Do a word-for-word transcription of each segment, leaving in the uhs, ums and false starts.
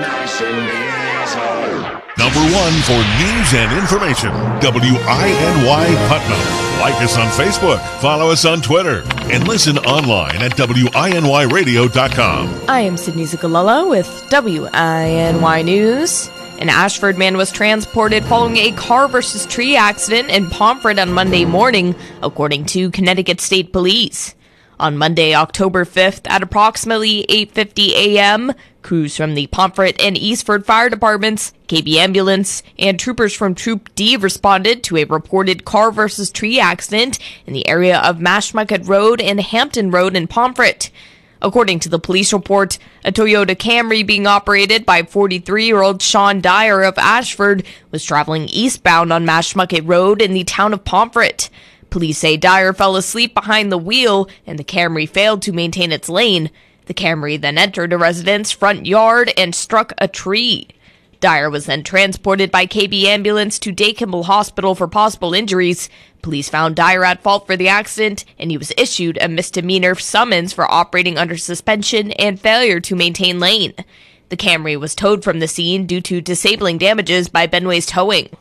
Number one for news and information, W I N Y Putnam. Like us on Facebook, follow us on Twitter, and listen online at W I N Y radio dot com. I am Sydney Zuccolello with W I N Y News. An Ashford man was transported following a car versus tree accident in Pomfret on Monday morning, according to Connecticut State Police. On Monday, October fifth, at approximately eight fifty a.m., crews from the Pomfret and Eastford Fire Departments, K B Ambulance, and troopers from Troop D responded to a reported car versus tree accident in the area of Mashmucket Road and Hampton Road in Pomfret. According to the police report, a Toyota Camry being operated by forty-three-year-old Sean Dyer of Ashford was traveling eastbound on Mashmucket Road in the town of Pomfret. Police say Dyer fell asleep behind the wheel and the Camry failed to maintain its lane. The Camry then entered a resident's front yard and struck a tree. Dyer was then transported by K B Ambulance to Day Kimball Hospital for possible injuries. Police found Dyer at fault for the accident, and he was issued a misdemeanor summons for operating under suspension and failure to maintain lane. The Camry was towed from the scene due to disabling damages by Benway's towing.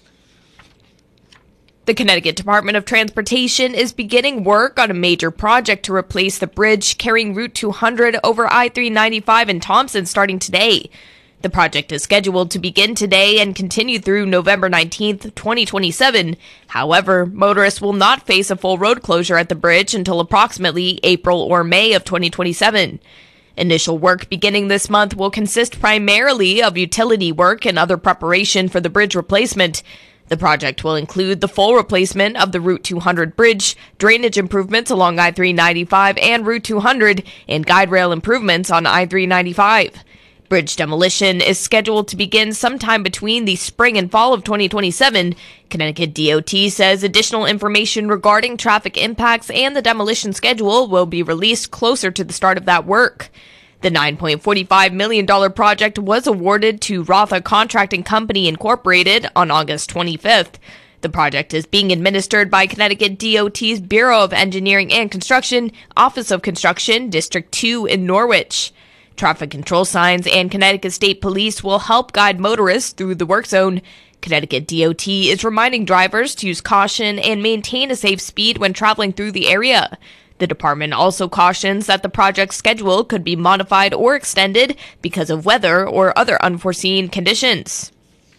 The Connecticut Department of Transportation is beginning work on a major project to replace the bridge carrying Route two hundred over I three ninety-five in Thompson starting today. The project is scheduled to begin today and continue through November nineteenth, twenty twenty-seven. However, motorists will not face a full road closure at the bridge until approximately April or May of twenty twenty-seven. Initial work beginning this month will consist primarily of utility work and other preparation for the bridge replacement. The project will include the full replacement of the Route two hundred bridge, drainage improvements along I three ninety-five and Route two hundred, and guide rail improvements on I three ninety-five. Bridge demolition is scheduled to begin sometime between the spring and fall of twenty twenty-seven. Connecticut D O T says additional information regarding traffic impacts and the demolition schedule will be released closer to the start of that work. The nine point four five million dollars project was awarded to Rotha Contracting Company Incorporated on August twenty-fifth. The project is being administered by Connecticut D O T's Bureau of Engineering and Construction, Office of Construction, District two in Norwich. Traffic control signs and Connecticut State Police will help guide motorists through the work zone. Connecticut D O T is reminding drivers to use caution and maintain a safe speed when traveling through the area. The department also cautions that the project schedule could be modified or extended because of weather or other unforeseen conditions.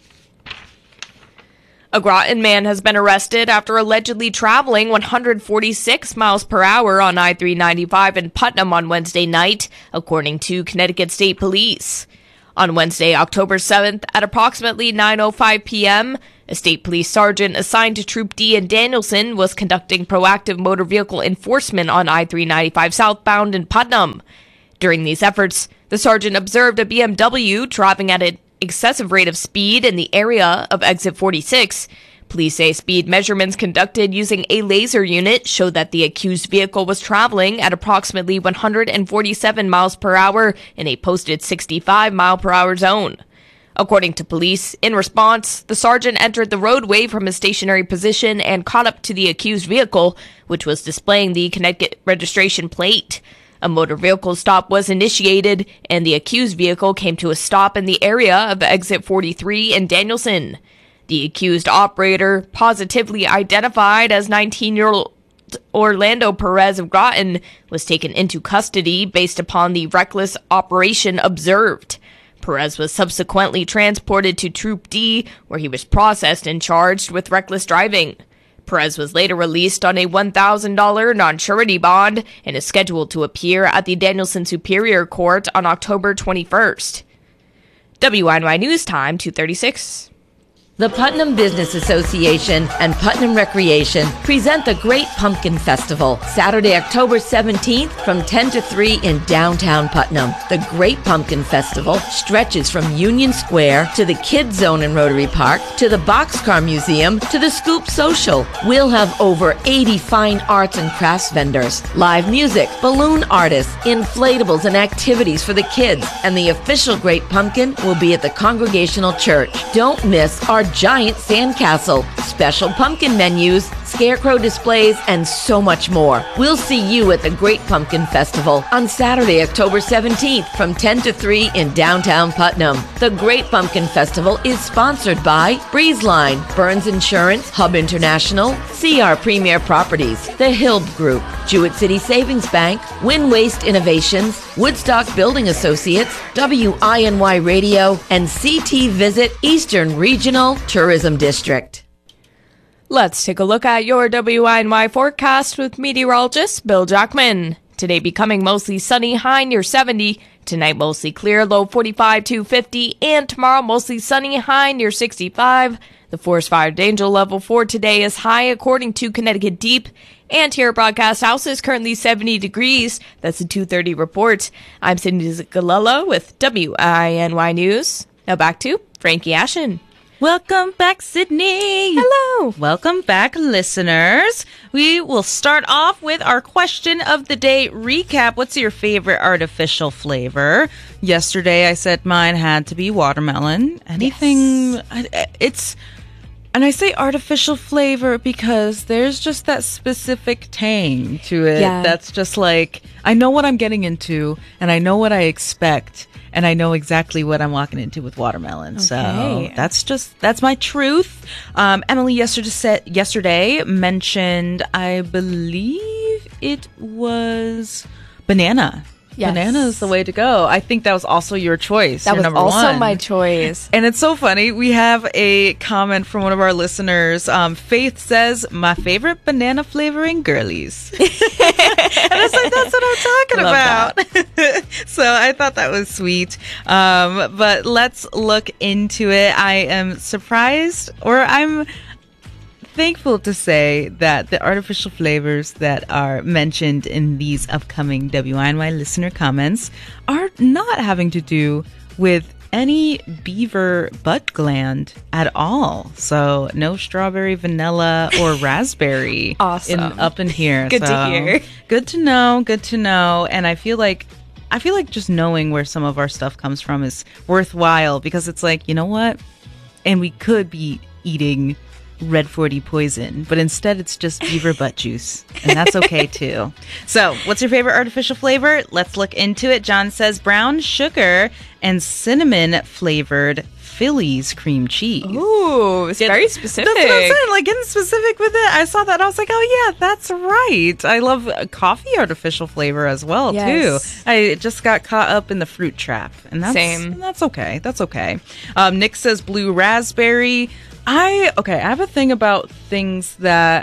A Groton man has been arrested after allegedly traveling one hundred forty-six miles per hour on I three ninety-five in Putnam on Wednesday night, according to Connecticut State Police. On Wednesday, October seventh, at approximately nine oh five p.m., a state police sergeant assigned to Troop D in Danielson was conducting proactive motor vehicle enforcement on I three ninety-five southbound in Putnam. During these efforts, the sergeant observed a B M W driving at an excessive rate of speed in the area of exit forty-six. Police say speed measurements conducted using a laser unit showed that the accused vehicle was traveling at approximately one hundred forty-seven miles per hour in a posted sixty-five mile per hour zone. According to police, in response, the sergeant entered the roadway from his stationary position and caught up to the accused vehicle, which was displaying the Connecticut registration plate. A motor vehicle stop was initiated, and the accused vehicle came to a stop in the area of exit forty-three in Danielson. The accused operator, positively identified as nineteen-year-old Orlando Perez of Groton, was taken into custody based upon the reckless operation observed. Perez was subsequently transported to Troop D, where he was processed and charged with reckless driving. Perez was later released on a one thousand dollars non-surety bond and is scheduled to appear at the Danielson Superior Court on October twenty-first. W I N Y News Time, two thirty-six. The Putnam Business Association and Putnam Recreation present the Great Pumpkin Festival, Saturday, October seventeenth from ten to three in downtown Putnam. The Great Pumpkin Festival stretches from Union Square to the Kids Zone in Rotary Park to the Boxcar Museum to the Scoop Social. We'll have over eighty fine arts and crafts vendors, live music, balloon artists, inflatables, and activities for the kids. And the official Great Pumpkin will be at the Congregational Church. Don't miss our giant sandcastle, special pumpkin menus, scarecrow displays, and so much more. We'll see you at the Great Pumpkin Festival on Saturday, October seventeenth from ten to three in downtown Putnam. The Great Pumpkin Festival is sponsored by BreezeLine, Burns Insurance, Hub International, C R Premier Properties, The Hill Group, Jewett City Savings Bank, Win Waste Innovations, Woodstock Building Associates, W I N Y Radio, and C T Visit Eastern Regional Tourism District. Let's take a look at your W I N Y forecast with meteorologist Bill Jackman. Today becoming mostly sunny, high near seventy. Tonight mostly clear, low forty-five to fifty. And tomorrow mostly sunny, high near sixty-five. The forest fire danger level for today is high according to Connecticut Deep. And here at Broadcast House is currently seventy degrees. That's a two thirty report. I'm Cindy Galella with W I N Y News. Now back to Frankie Ashen. Welcome back, Sydney. Hello. Welcome back, listeners. We will start off with our question of the day recap. What's your favorite artificial flavor? Yesterday, I said mine had to be watermelon. Anything, yes. It's, and I say artificial flavor because there's just that specific tang to it. Yeah. That's just like, I know what I'm getting into and I know what I expect. And I know exactly what I'm walking into with watermelon. Okay. So that's just, that's my truth. Um, Emily yesterday, said, yesterday mentioned, I believe it was banana. Yes. Banana is the way to go. I think that was also your choice. That your was number also one. my choice. And it's so funny. We have a comment from one of our listeners. Um, Faith says, my favorite banana flavoring girlies. And I was like, that's what I'm talking Love about. So I thought that was sweet. Um, but let's look into it. I am surprised, or I'm thankful to say that the artificial flavors that are mentioned in these upcoming W I N Y listener comments are not having to do with any beaver butt gland at all. So no strawberry, vanilla, or raspberry Awesome. in, up in here. Good to So, hear. Good to know. Good to know. And I feel like I feel like just knowing where some of our stuff comes from is worthwhile because it's like, you know what? And we could be eating Red forty poison, but instead it's just beaver butt juice, and that's okay too. So what's your favorite artificial flavor? Let's look into it. John says brown sugar and cinnamon flavored Philly's cream cheese. Ooh, it's Get- very specific. That's what I'm saying, like getting specific with it. I saw that and I was like, oh yeah, that's right. I love uh, coffee artificial flavor as well Yes. too. I just got caught up in the fruit trap, and that's Same. and that's okay. That's okay. Um, Nick says blue raspberry. I okay. I have a thing about things that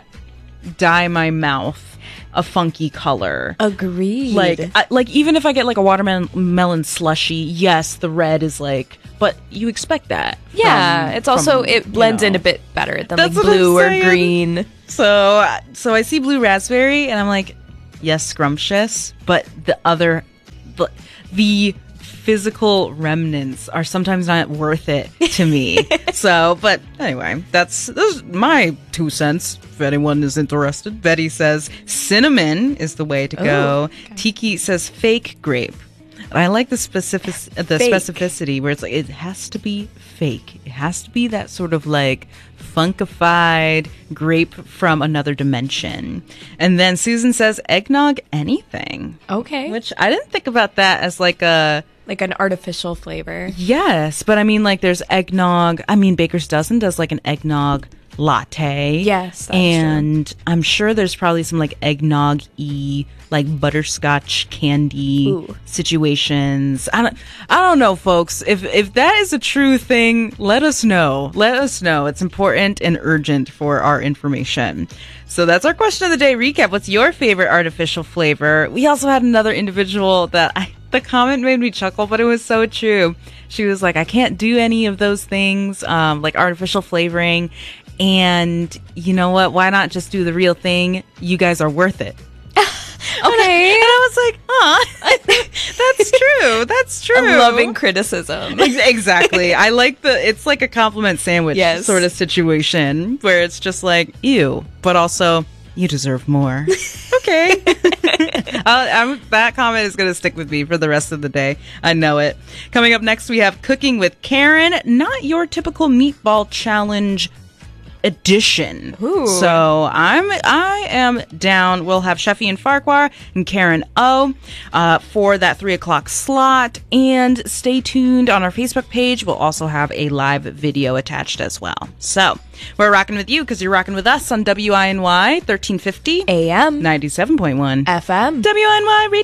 dye my mouth a funky color. Agreed. Like, I, like even if I get like a watermelon melon slushy, yes, the red is like, but you expect that. yeah, from- it's also, from, it you blends in know. a bit better than That's like what I'm blue or saying. green. So, so I see blue raspberry, and I'm like, yes, scrumptious, but the other, the, the physical remnants are sometimes not worth it to me. So, but anyway, that's, that's my two cents. If anyone is interested, Betty says cinnamon is the way to go. Ooh, okay. Tiki says fake grape. And I like the specific, the Fake. specificity where it's like it has to be fake. It has to be that sort of like funkified grape from another dimension. And then Susan says eggnog anything. Okay. Which I didn't think about that as like a like an artificial flavor. yes, but I mean like there's eggnog. I mean Baker's Dozen does like an eggnog latte. Yes, that's and I'm sure there's probably some like eggnog-y, like butterscotch candy Ooh. situations. I don't, I don't know, folks. If if that is a true thing, let us know. Let us know. It's important and urgent for our information. So that's our question of the day recap. What's your favorite artificial flavor? We also had another individual that I, the comment made me chuckle, but it was so true. She was like, I can't do any of those things, um, like artificial flavoring. And you know what? Why not just do the real thing? You guys are worth it. Okay. And I was like, huh, that's true. That's true. A loving criticism. Ex- Exactly. I like the, it's like a compliment sandwich Yes. sort of situation where it's just like, ew, but also, you deserve more. Okay. I'll, I'm, that comment is going to stick with me for the rest of the day. I know it. Coming up next, we have Cooking with Karen. Not your typical meatball challenge edition. Ooh. So I'm I am down. We'll have Sheffy and Farquhar and Karen O uh, for that three o'clock slot. And stay tuned on our Facebook page. We'll also have a live video attached as well. So we're rocking with you because you're rocking with us on W I N Y thirteen fifty A M ninety-seven point one F M W I N Y Radio.